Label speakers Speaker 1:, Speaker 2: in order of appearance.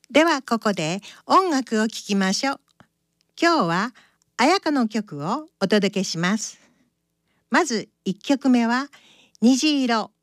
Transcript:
Speaker 1: ではここで音楽を聴きましょう。今日は綾香の曲をお届けします。まず1曲目は虹色。